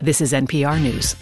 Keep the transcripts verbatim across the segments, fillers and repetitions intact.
This is N P R News.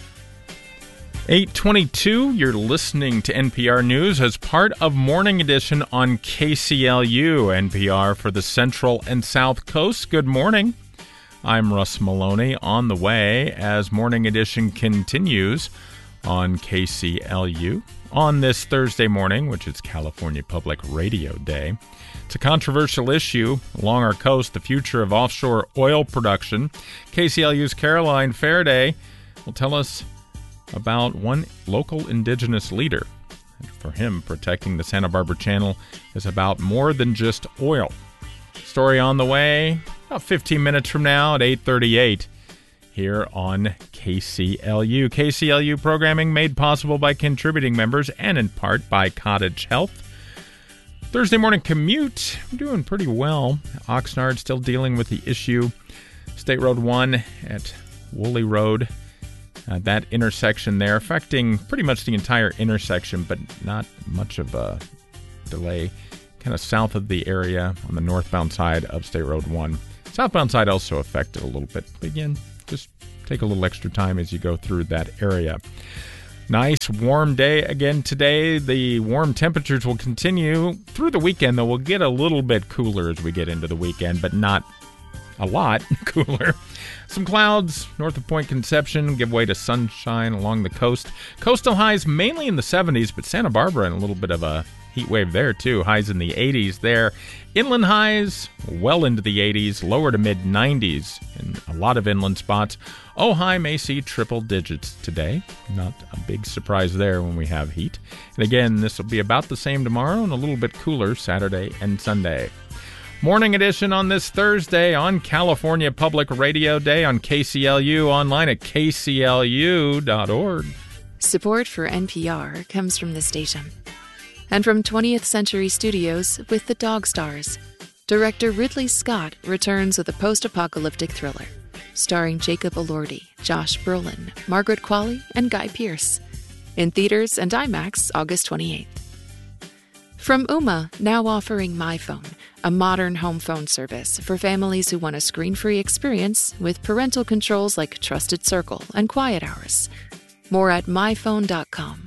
eight twenty-two, you're listening to N P R News as part of Morning Edition on K C L U, N P R for the Central and South Coast. Good morning. I'm Russ Maloney on the way as Morning Edition continues on K C L U on this Thursday morning, which is California Public Radio Day. It's a controversial issue along our coast, the future of offshore oil production. K C L U's Caroline Faraday will tell us about one local indigenous leader. And for him, protecting the Santa Barbara Channel is about more than just oil. Story on the way about fifteen minutes from now at eight thirty-eight here on K C L U. K C L U programming made possible by contributing members and in part by Cottage Health. Thursday morning commute, I'm doing pretty well. Oxnard still dealing with the issue. State Road one at Woolley Road. Uh, that intersection there affecting pretty much the entire intersection, but not much of a delay. Kind of south of the area on the northbound side of State Road one. Southbound side also affected a little bit. But again, just take a little extra time as you go through that area. Nice warm day again today. The warm temperatures will continue through the weekend, though we'll get a little bit cooler as we get into the weekend, but not a lot cooler. Some clouds north of Point Conception give way to sunshine along the coast. Coastal highs mainly in the seventies, but Santa Barbara in a little bit of a heat wave there too. Highs in the eighties there. Inland highs well into the eighties, lower to mid nineties in a lot of inland spots. Ojai may see triple digits today. Not a big surprise there when we have heat. And again, this will be about the same tomorrow and a little bit cooler Saturday and Sunday. Morning edition on this Thursday on California Public Radio Day on K C L U, online at k c l u dot org. Support for N P R comes from the station. And from twentieth Century Studios with The Dog Stars. Director Ridley Scott returns with a post-apocalyptic thriller, starring Jacob Elordi, Josh Brolin, Margaret Qualley, and Guy Pearce. In theaters and IMAX August twenty-eighth. From Ooma, now offering MyPhone, a modern home phone service for families who want a screen-free experience with parental controls like Trusted Circle and Quiet Hours. More at my phone dot com.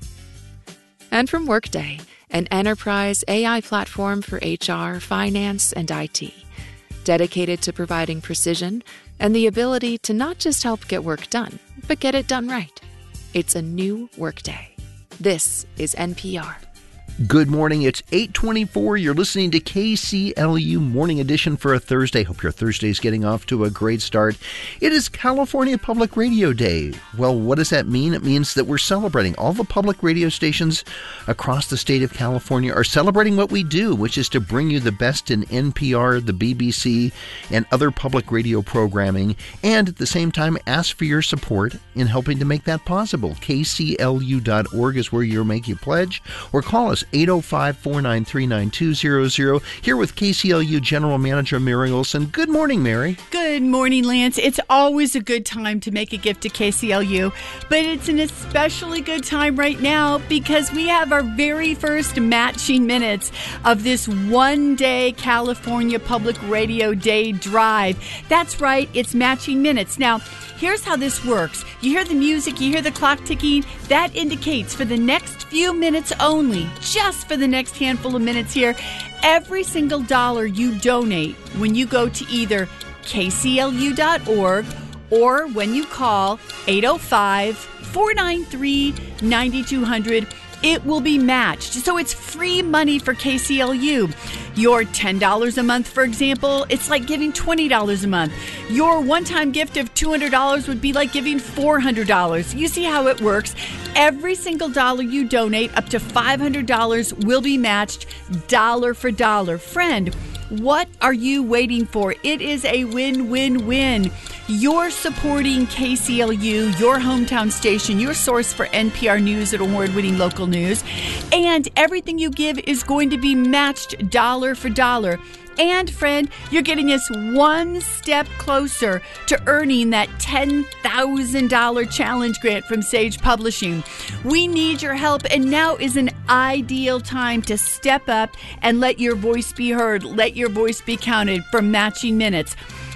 And from Workday, an enterprise A I platform for H R, finance, and I T, dedicated to providing precision and the ability to not just help get work done, but get it done right. It's a new Workday. This is N P R. Good morning. It's eight twenty-four. You're listening to K C L U Morning Edition for a Thursday. Hope your Thursday is getting off to a great start. It is California Public Radio Day. Well, what does that mean? It means that we're celebrating. All the public radio stations across the state of California are celebrating what we do, which is to bring you the best in N P R, the B B C, and other public radio programming, and at the same time ask for your support in helping to make that possible. k c l u dot org is where you'll make your pledge, or call us eight oh five, four nine three, nine two zero zero. Here with K C L U General Manager Mary Olson. Good morning, Mary. Good morning, Lance. It's always a good time to make a gift to K C L U, but it's an especially good time right now because we have our very first matching minutes of this one-day California Public Radio Day drive. That's right, it's matching minutes. Now, here's how this works. You hear the music, you hear the clock ticking. That indicates for the next few minutes only, just for the next handful of minutes here, every single dollar you donate when you go to either k c l u dot org or when you call eight oh five, four nine three, nine two zero zero, it will be matched. So it's free money for K C L U. Your ten dollars a month, for example, it's like giving twenty dollars a month. Your one-time gift of two hundred dollars would be like giving four hundred dollars. You see how it works. Every single dollar you donate, up to five hundred dollars, will be matched dollar for dollar. Friend, what are you waiting for? It is a win-win-win. You're supporting K C L U, your hometown station, your source for N P R news and award-winning local news. And everything you give is going to be matched dollar for dollar. And, friend, you're getting us one step closer to earning that ten thousand dollars challenge grant from Sage Publishing. We need your help, and now is an ideal time to step up and let your voice be heard, let your voice be counted for matching minutes.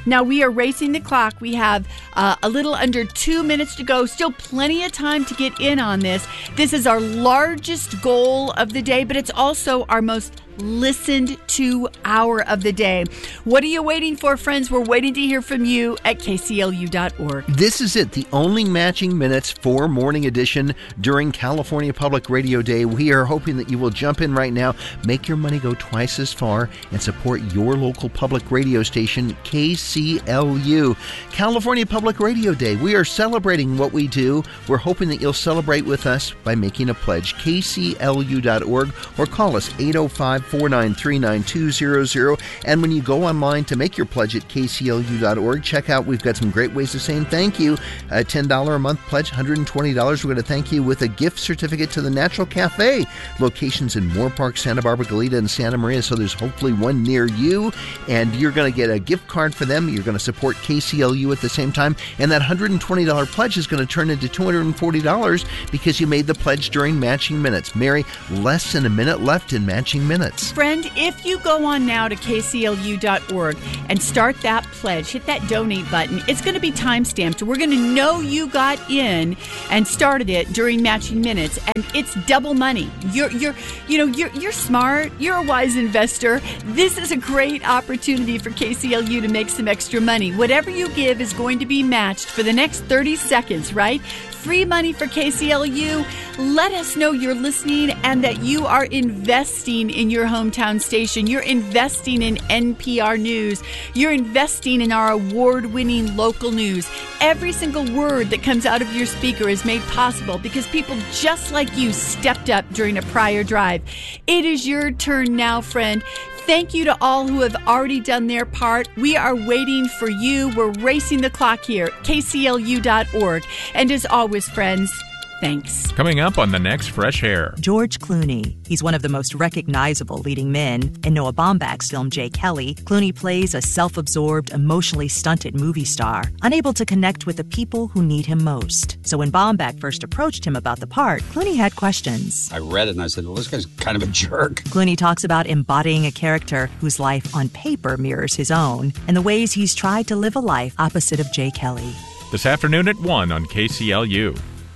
Now, we are racing the clock. We have uh, a little under two minutes to go. Still plenty of time to get in on this. This is our largest goal of the day, but it's also our most listened to hour of the day. What are you waiting for, friends? We're waiting to hear from you at K C L U dot org. This is it, the only matching minutes for Morning Edition during California Public Radio Day. We are hoping that you will jump in right now, make your money go twice as far, and support your local public radio station, K C L U. California Public Radio Day. We are celebrating what we do. We're hoping that you'll celebrate with us by making a pledge. K C L U dot org or call us eight oh five, four nine three, nine two zero zero. And when you go online to make your pledge at K C L U dot org, check out, we've got some great ways of saying thank you. A ten dollars a month pledge, one hundred twenty dollars. We're going to thank you with a gift certificate to the Natural Cafe. Locations in Moore Park, Santa Barbara, Goleta, and Santa Maria, so there's hopefully one near you. And you're going to get a gift card for them. You're going to support K C L U at the same time. And that one hundred twenty dollars pledge is going to turn into two hundred forty dollars because you made the pledge during Matching Minutes. Mary, less than a minute left in Matching Minutes. Friend, if you go on now to K C L U dot org and start that pledge, hit that donate button, it's going to be time-stamped. We're going to know you got in and started it during Matching Minutes, and it's double money. You're, you're, you know, you're, you're smart. You're a wise investor. This is a great opportunity for K C L U to make some extra money. Whatever you give is going to be matched for the next thirty seconds, right? Free money for K C L U. Let us know you're listening and that you are investing in your hometown station. You're investing in N P R News. You're investing in our award-winning local news. Every single word that comes out of your speaker is made possible because people just like you stepped up during a prior drive. It is your turn now, friend. Thank you to all who have already done their part. We are waiting for you. We're racing the clock here, K C L U dot org. And as always, friends, thanks. Coming up on the next Fresh Air. George Clooney. He's one of the most recognizable leading men. In Noah Baumbach's film Jay Kelly, Clooney plays a self-absorbed, emotionally stunted movie star, unable to connect with the people who need him most. So when Baumbach first approached him about the part, Clooney had questions. I read it and I said, well, this guy's kind of a jerk. Clooney talks about embodying a character whose life on paper mirrors his own, and the ways he's tried to live a life opposite of Jay Kelly. This afternoon at one on K C L U.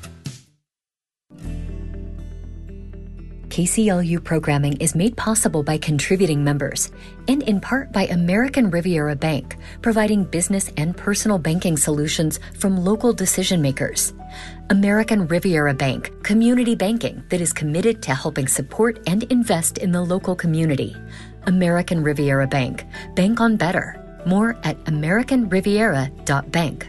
K C L U programming is made possible by contributing members and in part by American Riviera Bank, providing business and personal banking solutions from local decision makers. American Riviera Bank, community banking that is committed to helping support and invest in the local community. American Riviera Bank, bank on better. More at american riviera dot bank.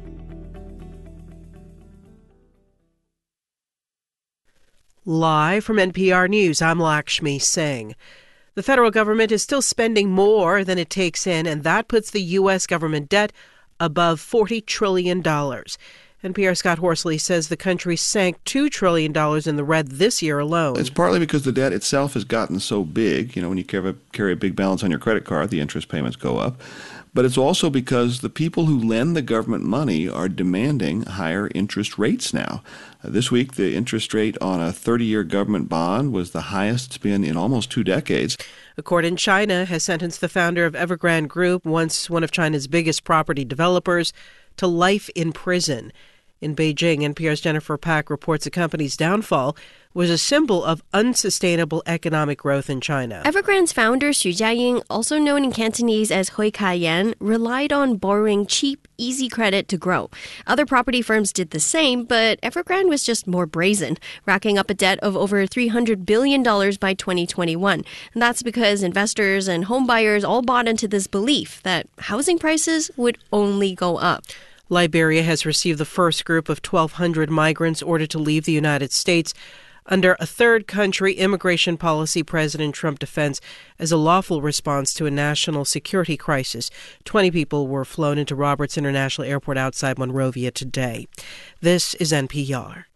Live from N P R News, I'm Lakshmi Singh. The federal government is still spending more than it takes in, and that puts the U S government debt above forty trillion dollars. N P R's Scott Horsley says the country sank two trillion dollars in the red this year alone. It's partly because the debt itself has gotten so big. You know, when you carry a, carry a big balance on your credit card, the interest payments go up. But it's also because the people who lend the government money are demanding higher interest rates now. Uh, this week, the interest rate on a thirty-year government bond was the highest it's been in almost two decades. A court in China has sentenced the founder of Evergrande Group, once one of China's biggest property developers, to life in prison. In Beijing, N P R's Jennifer Pack reports the company's downfall was a symbol of unsustainable economic growth in China. Evergrande's founder, Xu Jiaying, also known in Cantonese as Hui Ka-yan, relied on borrowing cheap, easy credit to grow. Other property firms did the same, but Evergrande was just more brazen, racking up a debt of over three hundred billion dollars by twenty twenty-one. And that's because investors and homebuyers all bought into this belief that housing prices would only go up. Liberia has received the first group of twelve hundred migrants ordered to leave the United States under a third country immigration policy President Trump defends as a lawful response to a national security crisis. twenty people were flown into Roberts International Airport outside Monrovia today. This is N P R.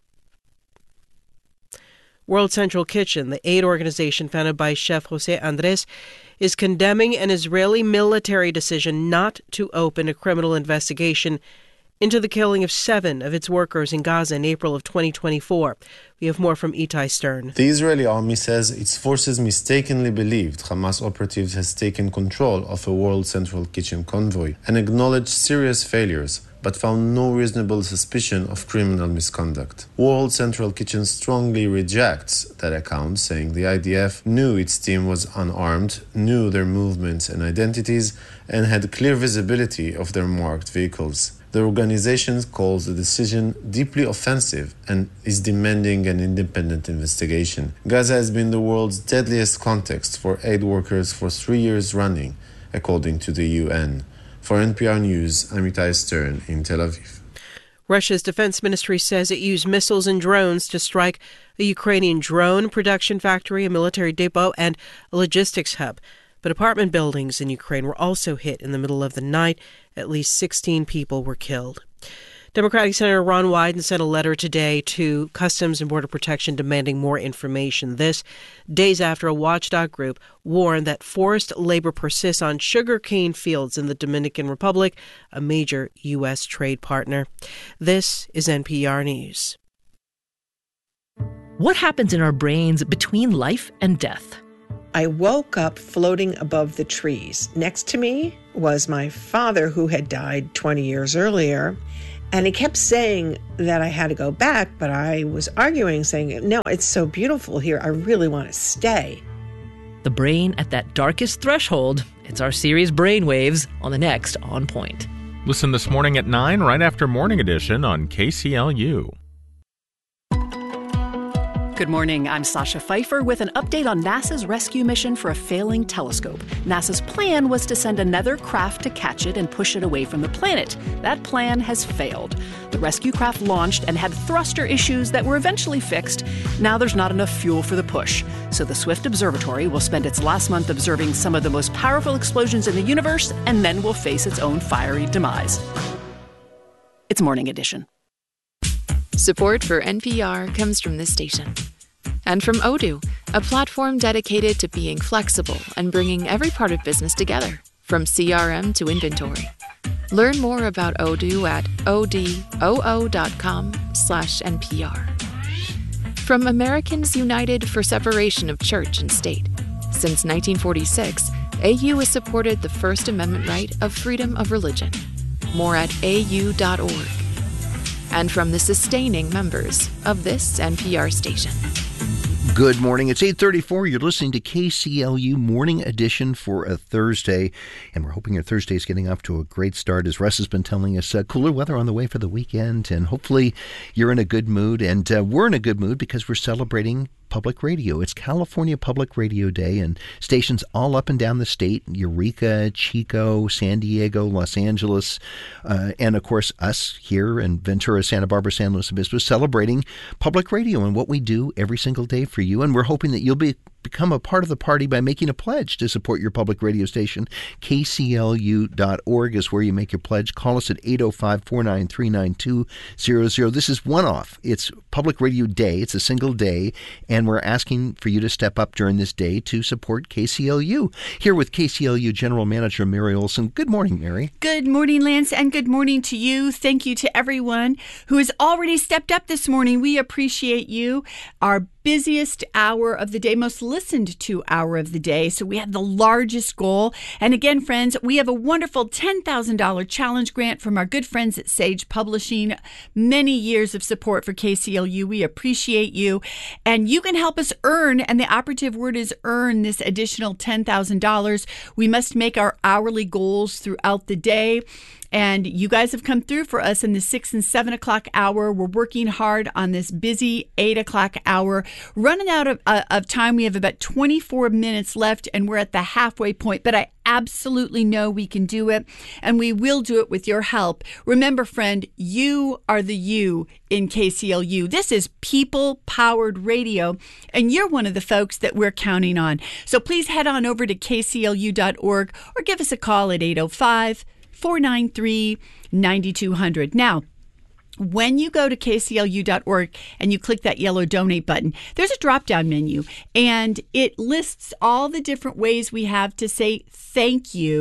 World Central Kitchen, the aid organization founded by Chef Jose Andres, is condemning an Israeli military decision not to open a criminal investigation into the killing of seven of its workers in Gaza in April of twenty twenty-four. We have more from Itai Stern. The Israeli army says its forces mistakenly believed Hamas operatives has taken control of a World Central Kitchen convoy and acknowledged serious failures, but found no reasonable suspicion of criminal misconduct. World Central Kitchen strongly rejects that account, saying the I D F knew its team was unarmed, knew their movements and identities, and had clear visibility of their marked vehicles. The organization calls the decision deeply offensive and is demanding an independent investigation. Gaza has been the world's deadliest context for aid workers for three years running, according to the U N. For N P R News, I'm Itai Stern in Tel Aviv. Russia's defense ministry says it used missiles and drones to strike a Ukrainian drone production factory, a military depot, and a logistics hub. But apartment buildings in Ukraine were also hit in the middle of the night. At least sixteen people were killed. Democratic Senator Ron Wyden sent a letter today to Customs and Border Protection demanding more information. This, days after a watchdog group warned that forced labor persists on sugarcane fields in the Dominican Republic, a major U S trade partner. This is N P R News. What happens in our brains between life and death? I woke up floating above the trees. Next to me was my father, who had died twenty years earlier. And he kept saying that I had to go back, but I was arguing, saying, no, it's so beautiful here. I really want to stay. The brain at that darkest threshold. It's our series Brainwaves on the next On Point. Listen this morning at nine, right after Morning Edition on K C L U. Good morning, I'm Sasha Pfeiffer with an update on NASA's rescue mission for a failing telescope. NASA's plan was to send another craft to catch it and push it away from the planet. That plan has failed. The rescue craft launched and had thruster issues that were eventually fixed. Now there's not enough fuel for the push. So the Swift Observatory will spend its last month observing some of the most powerful explosions in the universe and then will face its own fiery demise. It's Morning Edition. Support for N P R comes from this station. And from Odoo, a platform dedicated to being flexible and bringing every part of business together, from C R M to inventory. Learn more about Odoo at odoo.com slash NPR. From Americans United for Separation of Church and State. Since nineteen forty-six, A U has supported the First Amendment right of freedom of religion. More at A U dot org. And from the sustaining members of this N P R station. Good morning. It's eight thirty-four. You're listening to K C L U Morning Edition for a Thursday. And we're hoping your Thursday is getting off to a great start. As Russ has been telling us, uh, cooler weather on the way for the weekend. And hopefully you're in a good mood. And uh, we're in a good mood because we're celebrating public radio. It's California Public Radio Day, and stations all up and down the state, Eureka, Chico, San Diego, Los Angeles, uh, and of course us here in Ventura, Santa Barbara, San Luis Obispo, celebrating public radio and what we do every single day for you. And we're hoping that you'll be become a part of the party by making a pledge to support your public radio station. K C L U dot org is where you make your pledge. Call us at eight oh five, four nine three, nine two zero zero. This is one-off. It's Public Radio Day. It's a single day, and we're asking for you to step up during this day to support K C L U. Here with K C L U General Manager Mary Olson. Good morning, Mary. Good morning, Lance, and good morning to you. Thank you to everyone who has already stepped up this morning. We appreciate you. Our busiest hour of the day, most listened to hour of the day. So we have the largest goal. And again, friends, we have a wonderful ten thousand dollars challenge grant from our good friends at Sage Publishing. Many years of support for K C L U. We appreciate you. And you can help us earn, and the operative word is earn, this additional ten thousand dollars. We must make our hourly goals throughout the day. And you guys have come through for us in the six and seven o'clock hour. We're working hard on this busy eight o'clock hour. Running out of, uh, of time. We have about twenty-four minutes left, and we're at the halfway point. But I absolutely know we can do it, and we will do it with your help. Remember, friend, you are the you in K C L U. This is people-powered radio, and you're one of the folks that we're counting on. So please head on over to K C L U dot org or give us a call at eight oh five, four nine three, nine two zero zero. Now, when you go to K C L U dot org and you click that yellow donate button, there's a drop-down menu, and it lists all the different ways we have to say thank you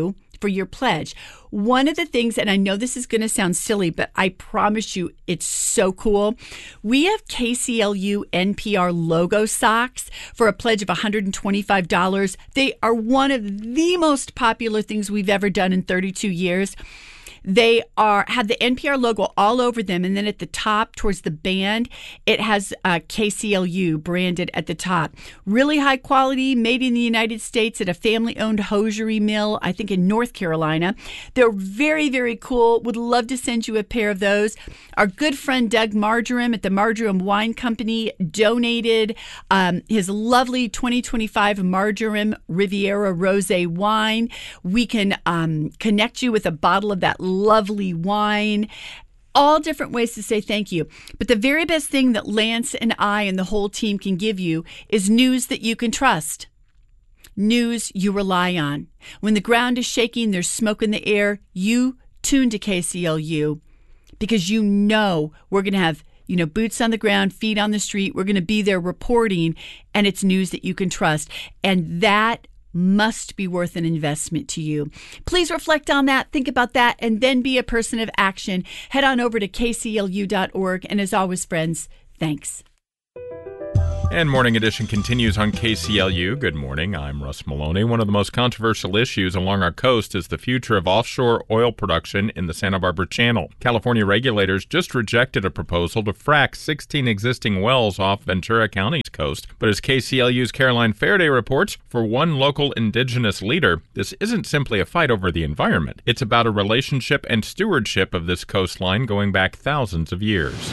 for your pledge. One of the things, and I know this is going to sound silly, but I promise you it's so cool. We have K C L U N P R logo socks for a pledge of one hundred twenty-five dollars. They are one of the most popular things we've ever done in thirty-two years. They are have the N P R logo all over them, and then at the top towards the band, it has uh, K C L U branded at the top. Really high quality, made in the United States at a family-owned hosiery mill, I think in North Carolina. They're very, very cool. Would love to send you a pair of those. Our good friend Doug Marjoram at the Marjoram Wine Company donated um, his lovely twenty twenty-five Marjoram Riviera Rosé wine. We can um, connect you with a bottle of that lovely wine. All different ways to say thank you. But the very best thing that Lance and I and the whole team can give you is news that you can trust. News you rely on. When the ground is shaking, there's smoke in the air, you tune to K C L U because you know we're going to have, you know, boots on the ground, feet on the street. We're going to be there reporting, and it's news that you can trust. And that must be worth an investment to you. Please reflect on that, think about that, and then be a person of action. Head on over to K C L U dot org. And as always, friends, thanks. And Morning Edition continues on K C L U. Good morning. I'm Russ Maloney. One of the most controversial issues along our coast is the future of offshore oil production in the Santa Barbara Channel. California regulators just rejected a proposal to frack sixteen existing wells off Ventura County's coast. But as K C L U's Caroline Faraday reports, for one local indigenous leader, this isn't simply a fight over the environment. It's about a relationship and stewardship of this coastline going back thousands of years.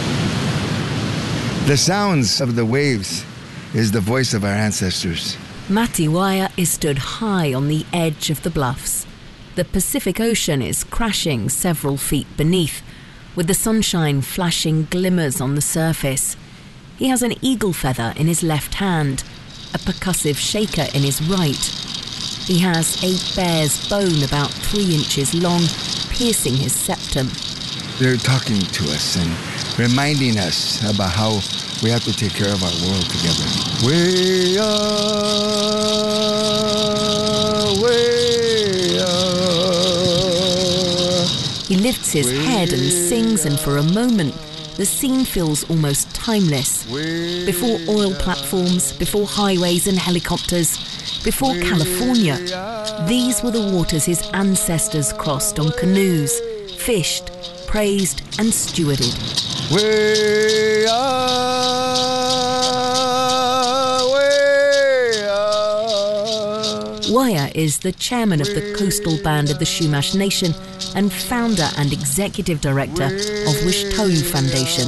The sounds of the waves is the voice of our ancestors. Mati Waya is stood high on the edge of the bluffs. The Pacific Ocean is crashing several feet beneath, with the sunshine flashing glimmers on the surface. He has an eagle feather in his left hand, a percussive shaker in his right. He has a bear's bone about three inches long, piercing his septum. They're talking to us and reminding us about how we have to take care of our world together. Way up, way up. He lifts his head and sings, and for a moment, the scene feels almost timeless. Before oil platforms, before highways and helicopters, before California, these were the waters his ancestors crossed on canoes, fished, praised and stewarded. Way up, way up. Waya is the chairman of the coastal band of the Chumash Nation and founder and executive director of Wishtoyu Foundation.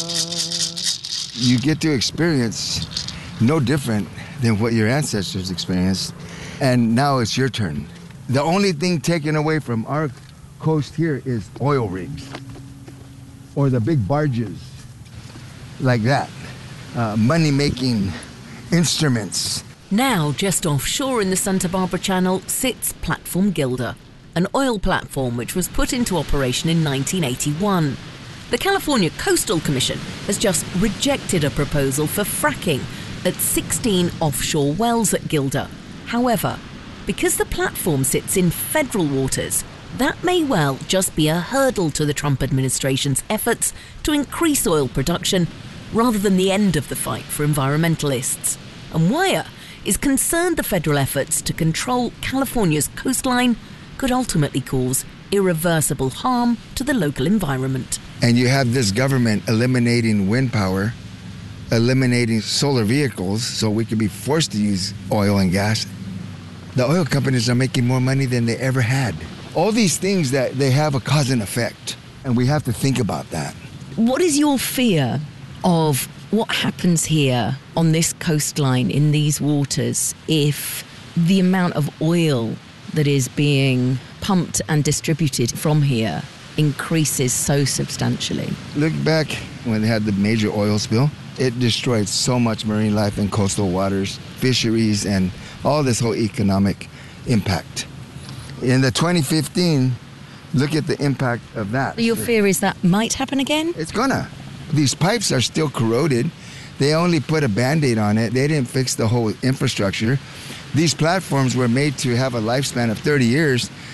You get to experience no different than what your ancestors experienced, and now it's your turn. The only thing taken away from our coast here is oil rigs or the big barges like that, uh, money-making instruments. Now, just offshore in the Santa Barbara Channel sits Platform Gilder, an oil platform which was put into operation in nineteen eighty-one. The California Coastal Commission has just rejected a proposal for fracking at sixteen offshore wells at Gilder. However, because the platform sits in federal waters, that may well just be a hurdle to the Trump administration's efforts to increase oil production rather than the end of the fight for environmentalists. And Waya is concerned the federal efforts to control California's coastline could ultimately cause irreversible harm to the local environment. And you have this government eliminating wind power, eliminating solar vehicles so we could be forced to use oil and gas. The oil companies are making more money than they ever had. All these things that they have a cause and effect, and we have to think about that. What is your fear of what happens here on this coastline in these waters if the amount of oil that is being pumped and distributed from here increases so substantially? Look back when they had the major oil spill. It destroyed so much marine life in coastal waters, fisheries, and all this whole economic impact. In the twenty fifteen, look at the impact of that. Your fear is that might happen again? It's gonna. These pipes are still corroded. They only put a Band-Aid on it. They didn't fix the whole infrastructure. These platforms were made to have a lifespan of thirty years.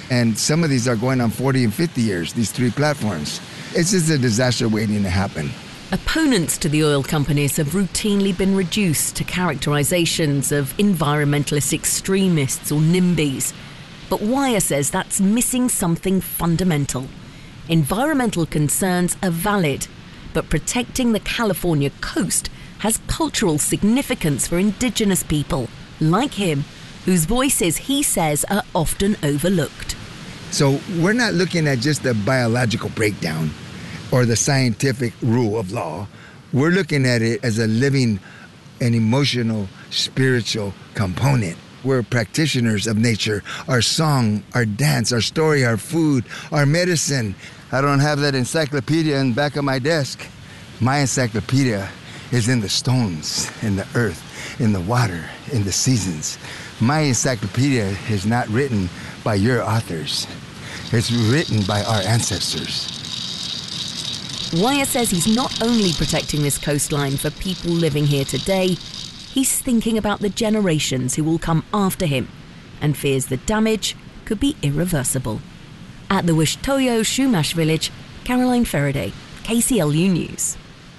And some of these are going on forty and fifty years, these three platforms. It's just a disaster waiting to happen. Opponents to the oil companies have routinely been reduced to characterizations of environmentalist extremists or NIMBYs. But Wire says that's missing something fundamental. Environmental concerns are valid, but protecting the California coast has cultural significance for indigenous people, like him, whose voices, he says, are often overlooked. So we're not looking at just the biological breakdown or the scientific rule of law. We're looking at it as a living and emotional, spiritual component. We're practitioners of nature. Our song, our dance, our story, our food, our medicine. I don't have that encyclopedia in the back of my desk. My encyclopedia is in the stones, in the earth, in the water, in the seasons. My encyclopedia is not written by your authors. It's written by our ancestors. Wire says he's not only protecting this coastline for people living here today, he's thinking about the generations who will come after him and fears the damage could be irreversible. At the Wishtoyo Shumash village, Caroline Faraday, K C L U News.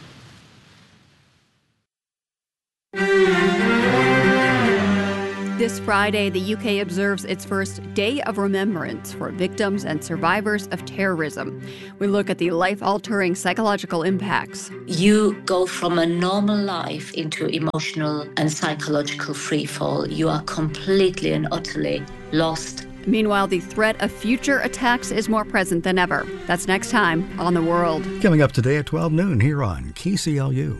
This Friday, the U K observes its first Day of Remembrance for victims and survivors of terrorism. We look at the life-altering psychological impacts. You go from a normal life into emotional and psychological freefall. You are completely and utterly lost. Meanwhile, the threat of future attacks is more present than ever. That's next time on The World. Coming up today at twelve noon here on K C L U.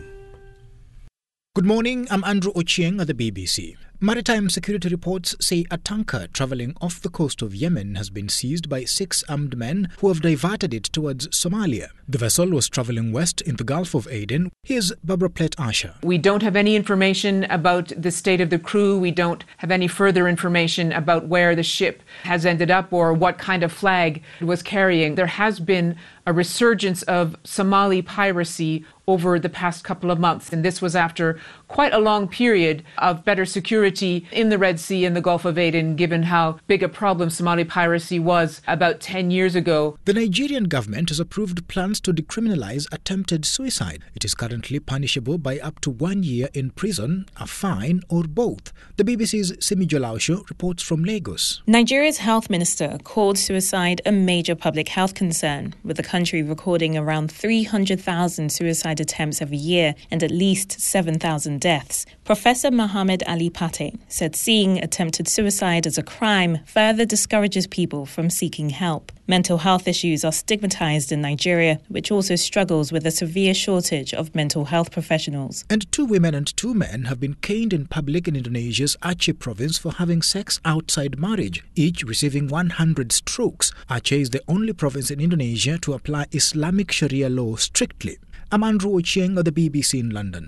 Good morning, I'm Andrew Ochieng of the B B C. Maritime security reports say a tanker travelling off the coast of Yemen has been seized by six armed men who have diverted it towards Somalia. The vessel was travelling west in the Gulf of Aden. Here's Barbara Plett-Asher. We don't have any information about the state of the crew. We don't have any further information about where the ship has ended up or what kind of flag it was carrying. There has been a resurgence of Somali piracy over the past couple of months, and this was after quite a long period of better security in the Red Sea and the Gulf of Aden, given how big a problem Somali piracy was about ten years ago. The Nigerian government has approved plans to decriminalize attempted suicide. It is currently punishable by up to one year in prison, a fine, or both. The B B C's Simi Jolausho reports from Lagos. Nigeria's health minister called suicide a major public health concern, with the country recording around three hundred thousand suicide attempts every year and at least seven thousand deaths. Professor Mohammed Ali Pate said seeing attempted suicide as a crime further discourages people from seeking help. Mental health issues are stigmatized in Nigeria, which also struggles with a severe shortage of mental health professionals. And two women and two men have been caned in public in Indonesia's Aceh province for having sex outside marriage, each receiving one hundred strokes. Aceh is the only province in Indonesia to apply Islamic Sharia law strictly. I'm Andrew Ochieng of the B B C in London.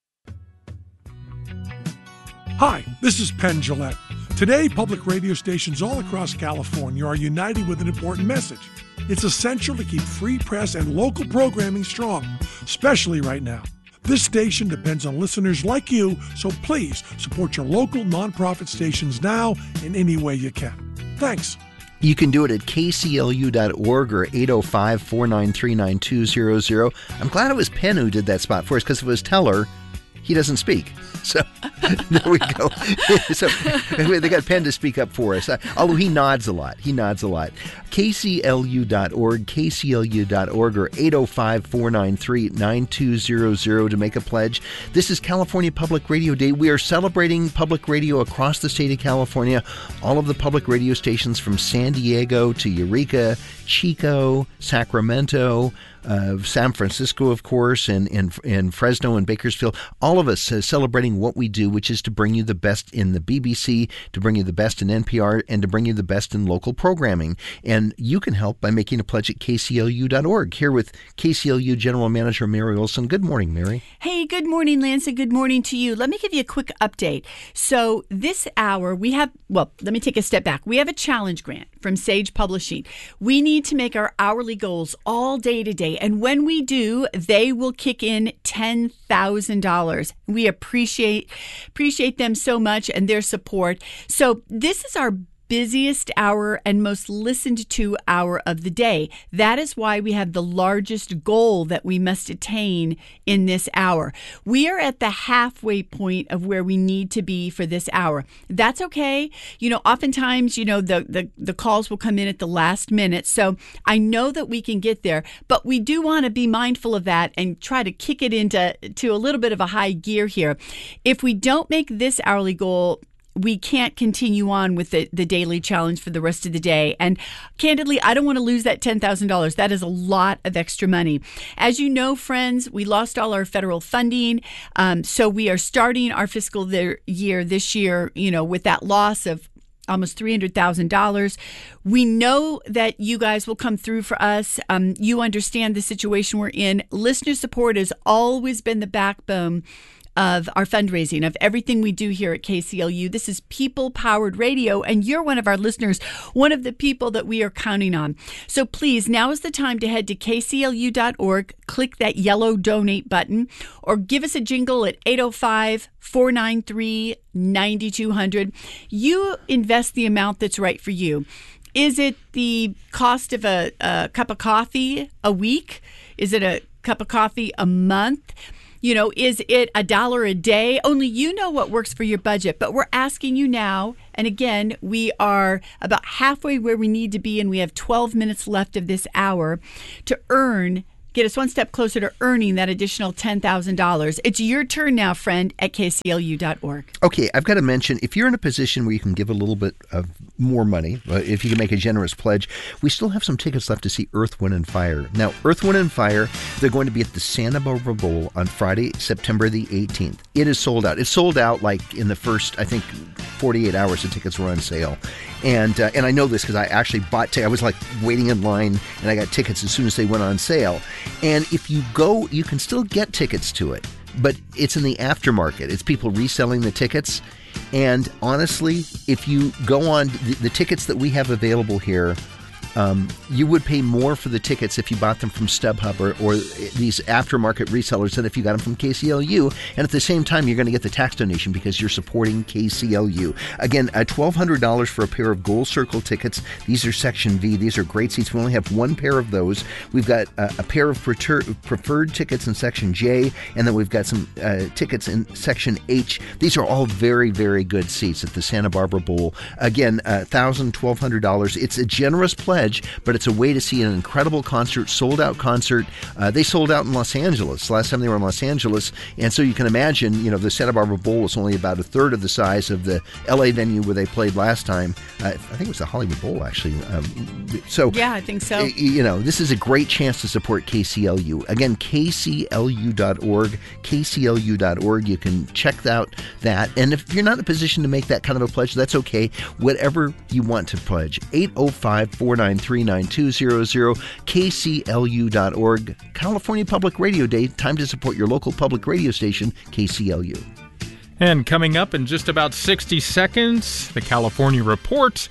Hi, this is Penn Jillette. Today, public radio stations all across California are united with an important message. It's essential to keep free press and local programming strong, especially right now. This station depends on listeners like you, so please support your local nonprofit stations now in any way you can. Thanks. You can do it at k c l u dot org or eight oh five, four nine three, nine two zero zero. I'm glad it was Penn who did that spot for us, because if it was Teller, he doesn't speak. So there we go. So they got Penn to speak up for us. Although he nods a lot. He nods a lot. k c l u dot org, k c l u dot org, or eight oh five, four nine three, nine two zero zero to make a pledge. This is California Public Radio Day. We are celebrating public radio across the state of California. All of the public radio stations from San Diego to Eureka, Chico, Sacramento, Uh, San Francisco, of course, and in in Fresno and Bakersfield, all of us uh, celebrating what we do, which is to bring you the best in the B B C, to bring you the best in N P R, and to bring you the best in local programming. And you can help by making a pledge at k c l u dot org. Here with K C L U General Manager Mary Olson. Good morning, Mary. Hey, good morning, Lance, and good morning to you. Let me give you a quick update. So this hour, we have, well, let me take a step back. We have a challenge grant from Sage Publishing. We need to make our hourly goals all day today. And when we do, they will kick in ten thousand dollars. We appreciate appreciate them so much and their support. So this is our busiest hour and most listened to hour of the day. That is why we have the largest goal that we must attain in this hour. We are at the halfway point of where we need to be for this hour. That's okay. You know, oftentimes, you know, the, the, the calls will come in at the last minute. So I know that we can get there, but we do want to be mindful of that and try to kick it into to a little bit of a high gear here. If we don't make this hourly goal, we can't continue on with the, the daily challenge for the rest of the day. And candidly, I don't want to lose that ten thousand dollars. That is a lot of extra money. As you know, friends, we lost all our federal funding. Um, so we are starting our fiscal year this year, you know, with that loss of almost three hundred thousand dollars. We know that you guys will come through for us. Um, you understand the situation we're in. Listener support has always been the backbone of our fundraising, of everything we do here at K C L U. This is people-powered radio, and you're one of our listeners, one of the people that we are counting on. So please, now is the time to head to K C L U dot org, click that yellow donate button, or give us a jingle at eight oh five, four nine three, nine two hundred. You invest the amount that's right for you. Is it the cost of a, a cup of coffee a week? Is it a cup of coffee a month? You know, is it a dollar a day? Only you know what works for your budget. But we're asking you now. And again, we are about halfway where we need to be, and we have twelve minutes left of this hour to earn, get us one step closer to earning that additional ten thousand dollars. It's your turn now, friend, at K C L U dot org. Okay, I've got to mention, if you're in a position where you can give a little bit of more money, uh, if you can make a generous pledge, we still have some tickets left to see Earth, Wind, and Fire. Now, Earth, Wind, and Fire, they're going to be at the Santa Barbara Bowl on Friday, September the eighteenth. It is sold out. It's sold out like in the first, I think, forty-eight hours the tickets were on sale. And uh, and I know this because I actually bought tickets. I was like waiting in line, and I got tickets as soon as they went on sale. And if you go, you can still get tickets to it, but it's in the aftermarket. It's people reselling the tickets. And honestly, if you go on the, the tickets that we have available here, Um, you would pay more for the tickets if you bought them from StubHub or, or these aftermarket resellers than if you got them from K C L U. And at the same time, you're going to get the tax donation because you're supporting K C L U. Again, uh, twelve hundred dollars for a pair of Gold Circle tickets. These are Section V. These are great seats. We only have one pair of those. We've got uh, a pair of preferred tickets in Section J, and then we've got some uh, tickets in Section H. These are all very, very good seats at the Santa Barbara Bowl. Again, uh, one thousand dollars, twelve hundred dollars. It's a generous pledge, but it's a way to see an incredible concert, sold-out concert. Uh, they sold out in Los Angeles last time they were in Los Angeles, and so you can imagine, you know, the Santa Barbara Bowl was only about a third of the size of the L A venue where they played last time. Uh, I think it was the Hollywood Bowl, actually. Um, so yeah, I think so. You know, this is a great chance to support K C L U. Again, K C L U dot org, K C L U dot org. You can check out that, and if you're not in a position to make that kind of a pledge, that's okay. Whatever you want to pledge, eight oh five, four nine three, nine two zero zero, K C L U dot org. California Public Radio Day. Time to support your local public radio station, K C L U. And coming up in just about sixty seconds, the California Report.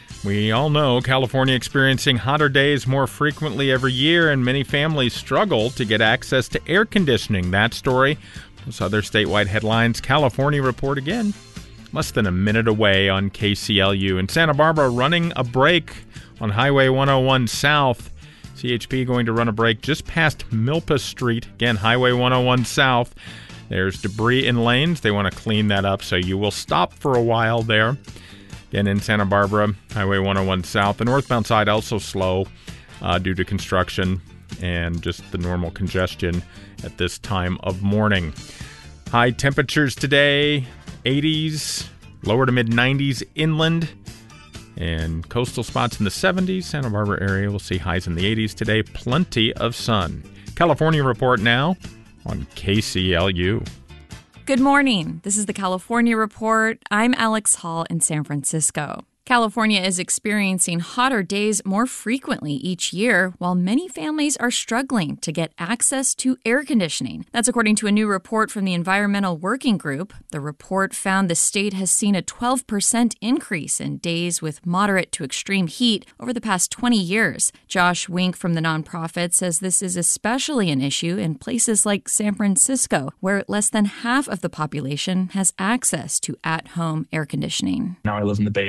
We all know California experiencing hotter days more frequently every year, and many families struggle to get access to air conditioning. That story, plus other statewide headlines. California Report again, less than a minute away on K C L U. In Santa Barbara, running a break on Highway one oh one South. C H P going to run a break just past Milpa Street. Again, Highway one oh one South. There's debris in lanes. They want to clean that up, so you will stop for a while there. Again, in Santa Barbara, Highway one oh one South. The northbound side also slow uh, due to construction and just the normal congestion at this time of morning. High temperatures today, eighties, lower to mid nineties inland, and coastal spots in the seventies. Santa Barbara area will see highs in the eighties today. Plenty of sun. California Report now on K C L U. Good morning. This is the California Report. I'm Alex Hall in San Francisco. California is experiencing hotter days more frequently each year, while many families are struggling to get access to air conditioning. That's according to a new report from the Environmental Working Group. The report found the state has seen a twelve percent increase in days with moderate to extreme heat over the past twenty years. Josh Wink from the nonprofit says this is especially an issue in places like San Francisco, where less than half of the population has access to at-home air conditioning. Now I live in the Bay Area,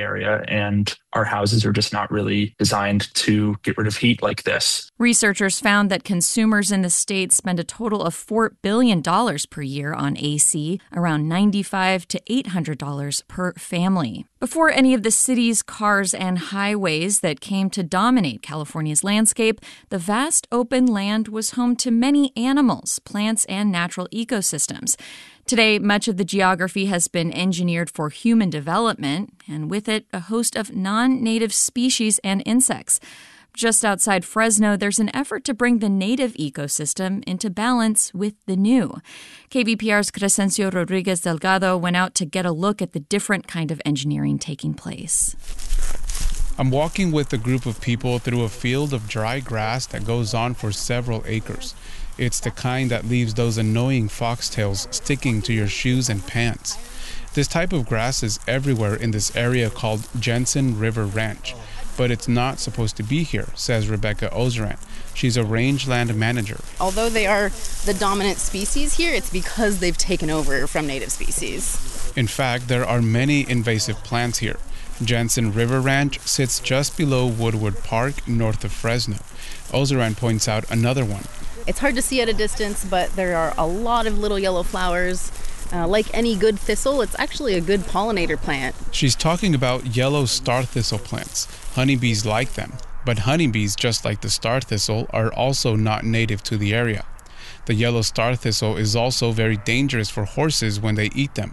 and our houses are just not really designed to get rid of heat like this. Researchers found that consumers in the state spend a total of four billion dollars per year on A C, around ninety-five to eight hundred dollars per family. Before any of the city's cars and highways that came to dominate California's landscape, the vast open land was home to many animals, plants, and natural ecosystems. Today, much of the geography has been engineered for human development, and with it, a host of non-native species and insects. Just outside Fresno, there's an effort to bring the native ecosystem into balance with the new. K V P R's Crescencio Rodriguez Delgado went out to get a look at the different kind of engineering taking place. I'm walking with a group of people through a field of dry grass that goes on for several acres. It's the kind that leaves those annoying foxtails sticking to your shoes and pants. This type of grass is everywhere in this area called Jensen River Ranch, but it's not supposed to be here, says Rebecca Ozeran. She's a rangeland manager. Although they are the dominant species here, it's because they've taken over from native species. In fact, there are many invasive plants here. Jensen River Ranch sits just below Woodward Park, north of Fresno. Ozeran points out another one. It's hard to see at a distance, but there are a lot of little yellow flowers. Uh, like any good thistle, it's actually a good pollinator plant. She's talking about yellow star thistle plants. Honeybees like them, but honeybees, just like the star thistle, are also not native to the area. The yellow star thistle is also very dangerous for horses when they eat them.